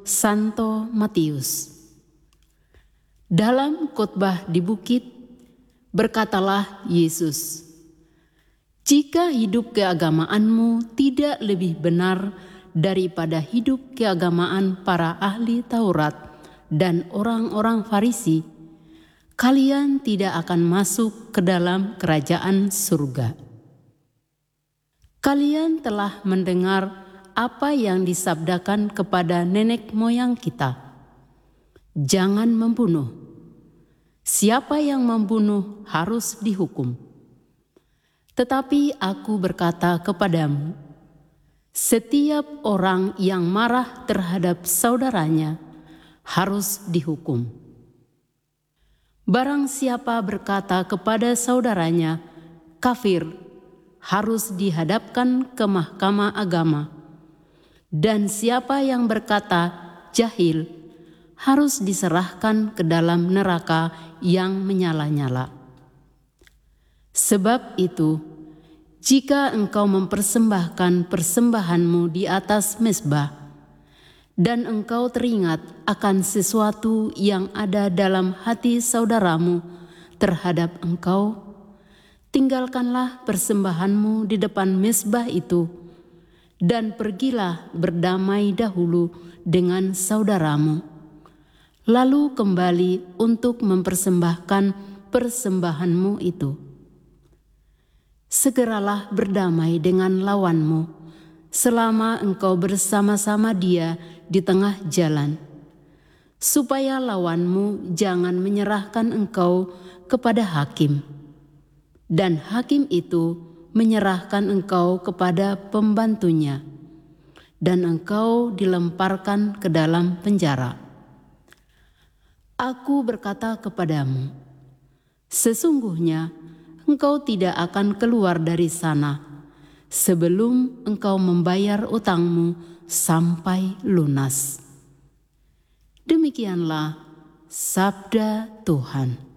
Santo Matius. Dalam khotbah di bukit, berkatalah Yesus, "Jika hidup keagamaanmu tidak lebih benar daripada hidup keagamaan para ahli Taurat dan orang-orang Farisi, kalian tidak akan masuk ke dalam kerajaan surga. Kalian telah mendengar apa yang disabdakan kepada nenek moyang kita. Jangan membunuh. Siapa yang membunuh harus dihukum. Tetapi aku berkata kepadamu, setiap orang yang marah terhadap saudaranya harus dihukum. Barang siapa berkata kepada saudaranya, kafir, harus dihadapkan ke mahkamah agama. Dan siapa yang berkata jahil harus diserahkan ke dalam neraka yang menyala-nyala. Sebab itu, jika engkau mempersembahkan persembahanmu di atas mezbah, dan engkau teringat akan sesuatu yang ada dalam hati saudaramu terhadap engkau, tinggalkanlah persembahanmu di depan mezbah itu, dan pergilah berdamai dahulu dengan saudaramu, lalu kembali untuk mempersembahkan persembahanmu itu. Segeralah berdamai dengan lawanmu selama engkau bersama-sama dia di tengah jalan, supaya lawanmu jangan menyerahkan engkau kepada hakim, dan hakim itu menyerahkan engkau kepada pembantunya, dan engkau dilemparkan ke dalam penjara. Aku berkata kepadamu, sesungguhnya engkau tidak akan keluar dari sana sebelum engkau membayar utangmu sampai lunas. Demikianlah sabda Tuhan.